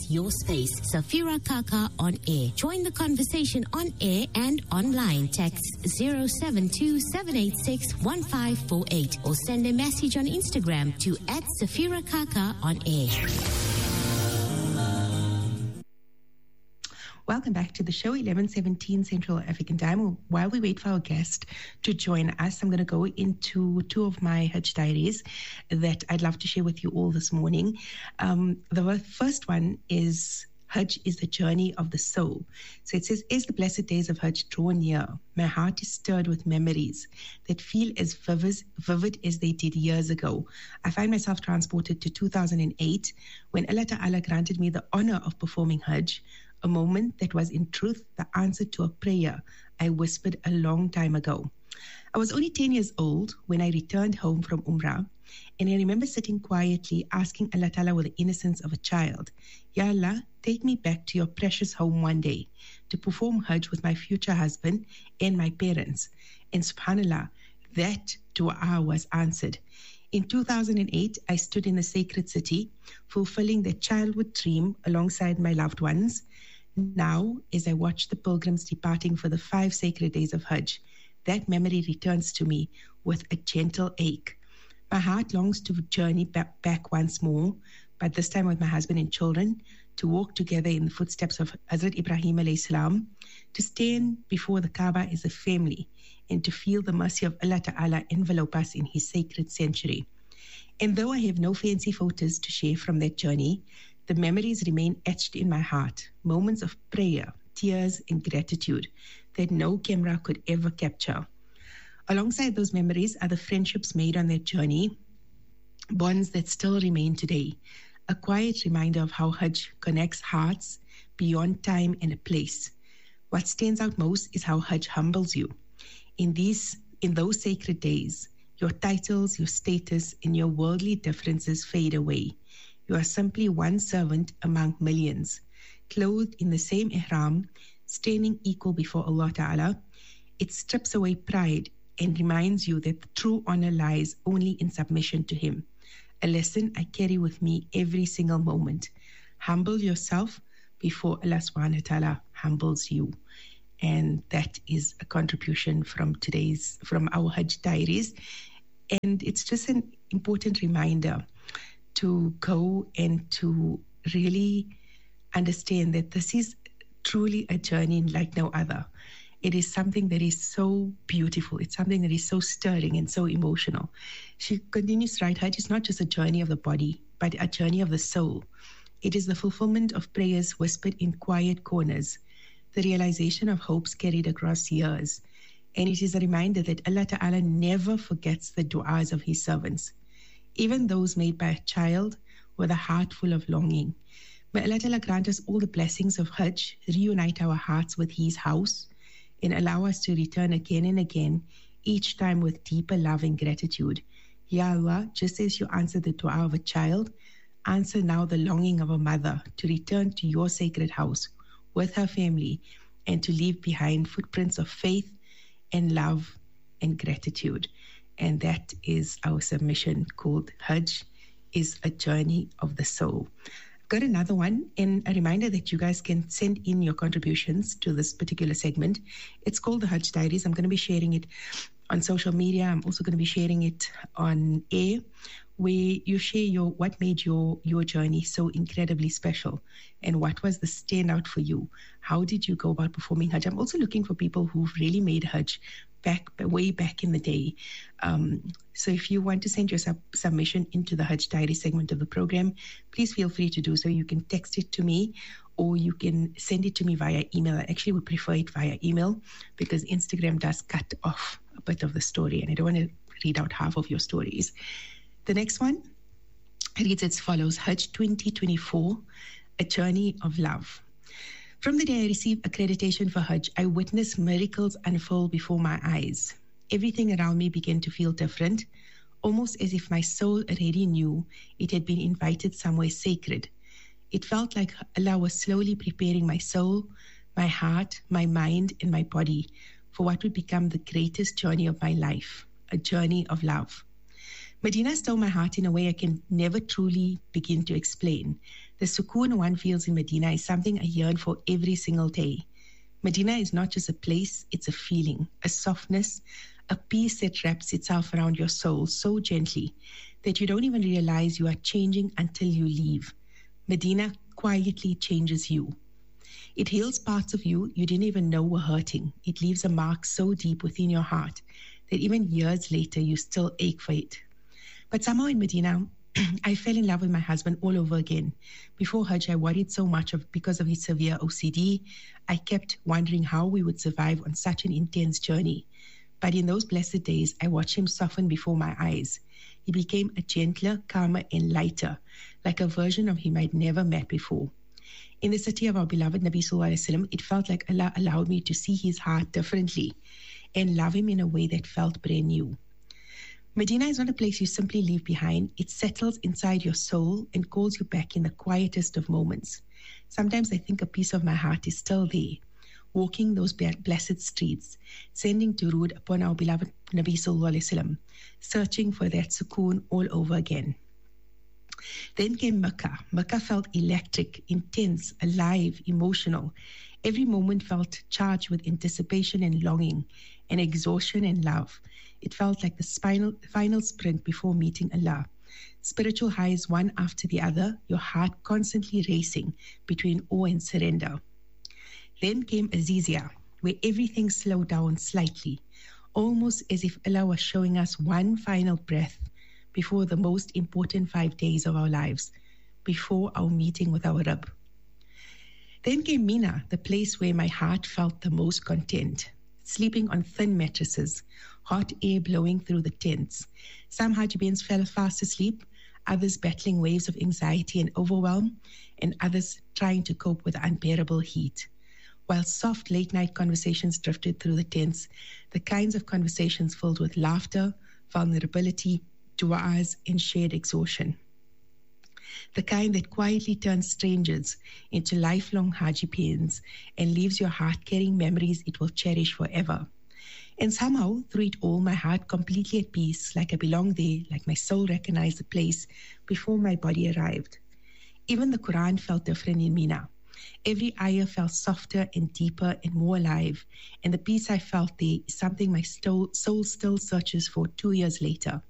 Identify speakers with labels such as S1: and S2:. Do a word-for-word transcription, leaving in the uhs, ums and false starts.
S1: your space. Safira Kaka on air. Join the conversation on air and online. Text zero seven two seven eight six one five four eight or send a message on Instagram to at Safira Kaka on air.
S2: Welcome back to the show, eleven seventeen Central African Time. While we wait for our guest to join us, I'm going to go into two of my Hajj diaries that I'd love to share with you all this morning. Um, the first one is Hajj is the journey of the soul. So it says, as the blessed days of Hajj draw near, my heart is stirred with memories that feel as vivid, vivid as they did years ago. I find myself transported to two thousand eight when Allah Ta'ala granted me the honor of performing Hajj, a moment that was in truth the answer to a prayer I whispered a long time ago. I was only ten years old when I returned home from Umrah, and I remember sitting quietly asking Allah Ta'ala with the innocence of a child, Ya Allah, take me back to your precious home one day to perform Hajj with my future husband and my parents. And subhanAllah, that dua was answered. In two thousand eight, I stood in the sacred city, fulfilling that childhood dream alongside my loved ones. Now, as I watch the pilgrims departing for the five sacred days of Hajj, that memory returns to me with a gentle ache. My heart longs to journey back, back once more, but this time with my husband and children, to walk together in the footsteps of Hazrat Ibrahim alayhi salam, to stand before the Kaaba as a family, and to feel the mercy of Allah Ta'ala envelope us in His sacred sanctuary. And though I have no fancy photos to share from that journey, the memories remain etched in my heart, moments of prayer, tears, and gratitude that no camera could ever capture. Alongside those memories are the friendships made on that journey, bonds that still remain today, a quiet reminder of how Hajj connects hearts beyond time and a place. What stands out most is how Hajj humbles you. In these, in those sacred days, your titles, your status, and your worldly differences fade away. You are simply one servant among millions, clothed in the same ihram, standing equal before Allah Ta'ala. It strips away pride and reminds you that the true honor lies only in submission to Him. A lesson I carry with me every single moment. Humble yourself before Allah Subhanahu wa Ta'ala humbles you. And that is a contribution from today's, from our Hajj diaries. And it's just an important reminder to go and to really understand that this is truly a journey like no other. It is something that is so beautiful. It's something that is so stirring and so emotional. She continues to write, Hajj is not just a journey of the body, but a journey of the soul. It is the fulfillment of prayers whispered in quiet corners, the realization of hopes carried across years. And it is a reminder that Allah Ta'ala never forgets the du'as of His servants, even those made by a child with a heart full of longing. May Allah Ta'ala grant us all the blessings of Hajj, reunite our hearts with His house, and allow us to return again and again, each time with deeper love and gratitude. Ya Allah, just as you answered the dua of a child, answer now the longing of a mother to return to your sacred house with her family and to leave behind footprints of faith and love and gratitude. And that is our submission called Hajj is a journey of the soul. I've got another one, and a reminder that you guys can send in your contributions to this particular segment. It's called the Hajj Diaries. I'm going to be sharing it on social media. I'm also going to be sharing it on air, where you share your what made your your journey so incredibly special, and what was the standout for you. How did you go about performing Hajj? I'm also looking for people who've really made Hajj back way back in the day. Um, so if you want to send your sub- submission into the Hajj Diary segment of the program, please feel free to do so. You can text it to me, or you can send it to me via email. I actually would prefer it via email because Instagram does cut off a bit of the story, and I don't want to read out half of your stories. The next one reads as follows: Hajj twenty twenty-four, a journey of love. From the day I received accreditation for Hajj, I witnessed miracles unfold before my eyes. Everything around me began to feel different, almost as if my soul already knew it had been invited somewhere sacred. It felt like Allah was slowly preparing my soul, my heart, my mind, and my body for what would become the greatest journey of my life, a journey of love. Medina stole my heart in a way I can never truly begin to explain. The sukoon one feels in Medina is something I yearn for every single day. Medina is not just a place, it's a feeling, a softness, a peace that wraps itself around your soul so gently that you don't even realize you are changing until you leave. Medina quietly changes you. It heals parts of you you didn't even know were hurting. It leaves a mark so deep within your heart that even years later you still ache for it. But somehow in Medina, I fell in love with my husband all over again. Before Hajj, I worried so much of because of his severe O C D. I kept wondering how we would survive on such an intense journey. But in those blessed days, I watched him soften before my eyes. He became a gentler, calmer, and lighter, like a version of him I'd never met before. In the city of our beloved Nabi Sallallahu Alaihi Wasallam, it felt like Allah allowed me to see his heart differently and love him in a way that felt brand new. Medina is not a place you simply leave behind. It settles inside your soul and calls you back in the quietest of moments. Sometimes I think a piece of my heart is still there, walking those blessed streets, sending durood upon our beloved Nabi Sallallahu Alaihi Wasallam, searching for that sukoon all over again. Then came Mecca. Mecca felt electric, intense, alive, emotional. Every moment felt charged with anticipation and longing, and exhaustion and love. It felt like the spinal, final sprint before meeting Allah. Spiritual highs one after the other, your heart constantly racing between awe and surrender. Then came Azizia, where everything slowed down slightly, almost as if Allah was showing us one final breath before the most important five days of our lives, before our meeting with our Rabb. Then came Mina, the place where my heart felt the most content, sleeping on thin mattresses, hot air blowing through the tents. Some Hajibians fell fast asleep, others battling waves of anxiety and overwhelm, and others trying to cope with the unbearable heat. While soft late-night conversations drifted through the tents, the kinds of conversations filled with laughter, vulnerability, du'as, and shared exhaustion. The kind that quietly turns strangers into lifelong Hajibians and leaves your heart carrying memories it will cherish forever. And somehow, through it all, my heart completely at peace, like I belonged there, like my soul recognized the place before my body arrived. Even the Quran felt different in Mina. Every ayah felt softer and deeper and more alive, and the peace I felt there is something my soul still searches for two years later.